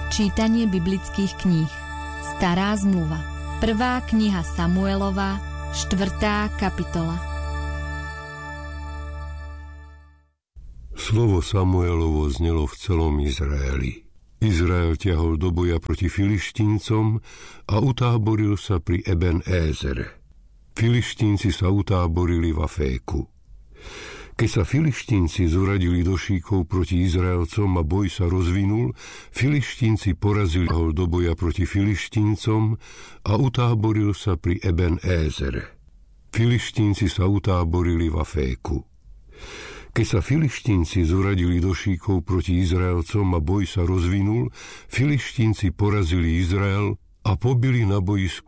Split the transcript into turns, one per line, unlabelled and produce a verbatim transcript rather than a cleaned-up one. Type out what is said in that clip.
Čítanie biblických kníh. Stará zmluva. Prvá kniha Samuelova, štvrtá kapitola.
Slovo Samuelovo znelo v celom Izraeli. Izrael ťahol do boja proti Filištíncom a utáboril sa pri Eben-Ézere. Filištínci sa utáborili v Aféku. Keď sa Filištínci zoradili do šíkov proti Izraelcom a boj sa rozvinul, Filištínci porazili ho do boja proti Filištíncom a utáboril sa pri Eben-Ézere. Filištínci sa utáborili v Aféku. Keď sa Filištínci zoradili do šíkov proti Izraelcom a boj sa rozvinul, Filištínci porazili Izrael a pobili na bojisku